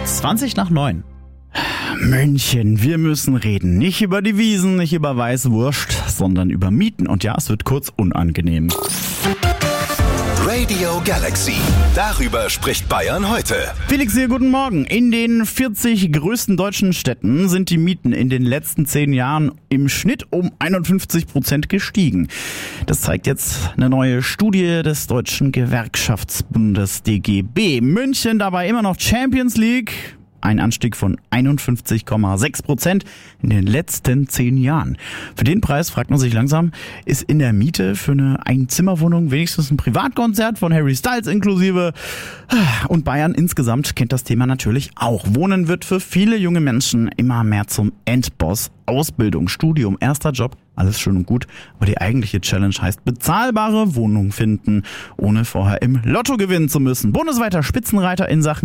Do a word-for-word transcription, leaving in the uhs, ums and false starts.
zwanzig nach neun. München, wir müssen reden. Nicht über die Wiesen, nicht über Weißwurst, sondern über Mieten. Und ja, es wird kurz unangenehm. Radio Galaxy. Darüber spricht Bayern heute. Felix hier, guten Morgen. In den vierzig größten deutschen Städten sind die Mieten in den letzten zehn Jahren im Schnitt um einundfünfzig Prozent gestiegen. Das zeigt jetzt eine neue Studie des Deutschen Gewerkschaftsbundes D G B. München dabei immer noch Champions League. Ein Anstieg von einundfünfzig Komma sechs Prozent in den letzten zehn Jahren. Für den Preis fragt man sich langsam, ist in der Miete für eine Einzimmerwohnung wenigstens ein Privatkonzert von Harry Styles inklusive? Und Bayern insgesamt kennt das Thema natürlich auch. Wohnen wird für viele junge Menschen immer mehr zum Endboss. Ausbildung, Studium, erster Job, alles schön und gut. Aber die eigentliche Challenge heißt bezahlbare Wohnungen finden, ohne vorher im Lotto gewinnen zu müssen. Bundesweiter Spitzenreiter in Sachen